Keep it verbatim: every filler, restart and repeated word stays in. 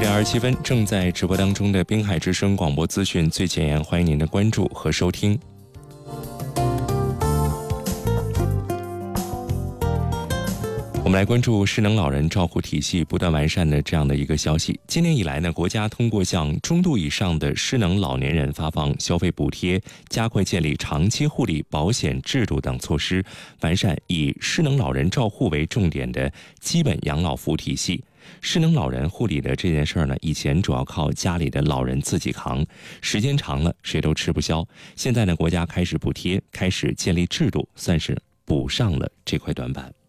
点二十七分，正在直播当中的滨海之声广播资讯最前沿，欢迎您的关注和收听。我们来关注失能老人照护体系不断完善的这样的一个消息。今年以来呢，国家通过向中度以上的失能老年人发放消费补贴，加快建立长期护理保险制度等措施，完善以失能老人照护为重点的基本养老服务体系。失能老人护理的这件事儿呢，以前主要靠家里的老人自己扛，时间长了谁都吃不消。现在呢，国家开始补贴，开始建立制度，算是补上了这块短板。